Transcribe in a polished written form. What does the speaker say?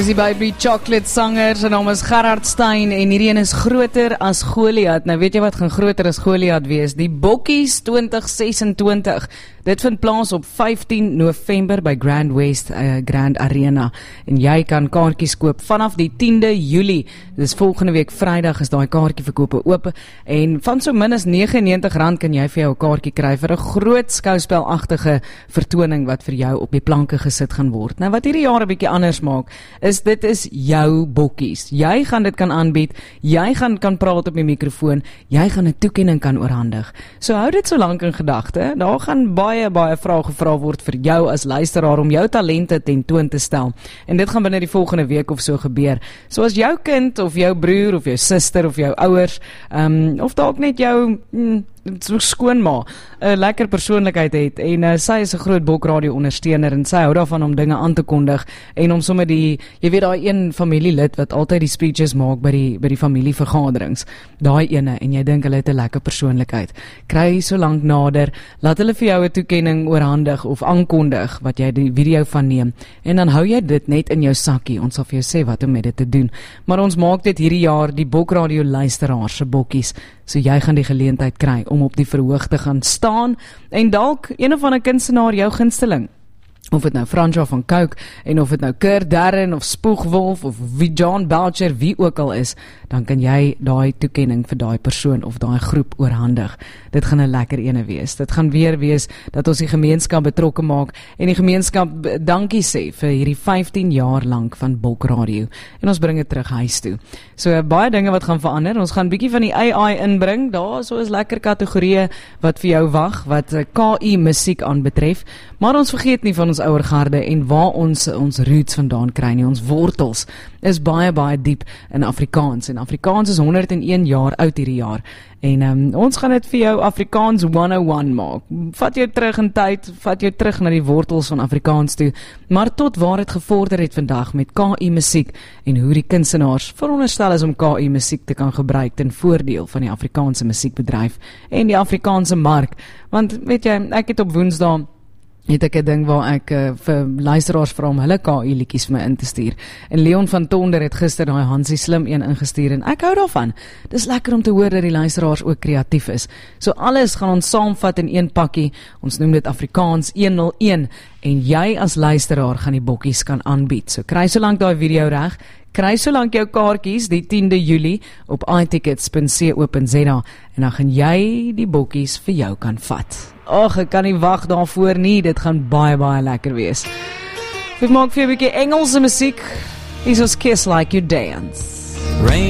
Die Baby Chocolate sanger, sy naam is Gerard Stein en hierdie een is groter as Goliath. Nou weet jy wat gaan groter as Goliath wees? Die Bokkies 2026. Dit vind plaas op 15 November by Grand West Grand Arena. En jy kan kaartjies koop vanaf die 10de Julie. Dis volgende week Vrydag is daai kaartjieverkope oop. En van so min as R99 kan jy vir jou 'n kaartjie kry vir 'n groot skouspelagtige vertoning wat vir jou op die planke gesit gaan word. Nou wat hierdie jaar 'n bietjie anders maak, is dit is jou Bokkies. Jy gaan dit kan aanbied, jy gaan kan praat op die mikrofoon, jy gaan 'n toekenning kan oorhandig. So hou dit so lank in gedagte. Daar gaan baie vrae gevra word vir jou as luisteraar om jou talente tentoon te stel. En dit gaan binne die volgende week of so gebeur. So as jou kind of jou broer of jou suster of jou ouers of dalk net jou skoonma 'n lekker persoonlikheid het en sy is 'n groot Bokradio ondersteuner en sy hou daarvan om dinge aan te kondig en om sommer jy weet daai een familielid wat altyd die speeches maak by die familievergaderings, daai ene en jy dink hulle het 'n lekker persoonlikheid, kry so lank nader, laat hulle vir jou 'n toekenning oorhandig of aankondig wat jy die video van neem en dan hou jy dit net in jou sakkie. Ons sal vir jou sê wat om met dit te doen, maar ons maak dit hierdie jaar die Bokradio luisteraars se bokkies, so jy gaan die geleentheid kry om op die verhoog te gaan staan en dalk een of ander kunstenaar jou gunsteling. Of het nou Fransja van Coke en of het nou Kurt Darren of Spoegwolf of wie John Belcher, wie ook al is, dan kan jy daai toekenning vir daai persoon of daai groep oorhandig. Dit gaan 'n lekker ene wees. Dit gaan weer wees dat ons die gemeenskap betrokke maak en die gemeenskap dankie sê vir hierdie 15 jaar lank van Bokradio. En ons bring dit terug huis toe. So baie dinge wat gaan verander. Ons gaan bietjie van die AI inbring. Daar so is lekker kategorieë wat vir jou wag wat KI musiek aanbetref. Maar ons vergeet nie van ons ouer garde en waar ons roots vandaan kry nie. Ons wortels is baie diep in Afrikaans en Afrikaans is 101 jaar oud hierdie jaar en ons gaan dit vir jou Afrikaans 101 maak. Vat jou terug in tyd, vat jou terug na die wortels van Afrikaans toe, maar tot waar het gevorder het vandag met KI musiek en hoe die kunstenaars veronderstel is om KI musiek te kan gebruik ten voordeel van die Afrikaanse musiekbedryf en die Afrikaanse mark. Want weet jy, ek het op Woensdae het ek 'n ding waar ek vir luisteraars vra om hulle KI liedjies vir my in te stuur. En Leon van Tonder het gister daai Hansie Slim een ingestuur en ek hou daarvan. Dis lekker om te hoor dat die luisteraars ook kreatief is. So alles gaan ons saamvat in een pakkie. Ons noem dit Afrikaans 101 en jy as luisteraar gaan die bokkies kan aanbied. So kry so lank daai video reg. Kry so lank jou kaartjies die 10de Julie op itickets.co.za en dan gaan jy die bokkies vir jou kan vat. Ag, ek kan nie wag daarvoor nie. Dit gaan baie lekker wees. Ek maak vir 'n bietjie Engelse musiek. Hier is Kiss Like You Dance.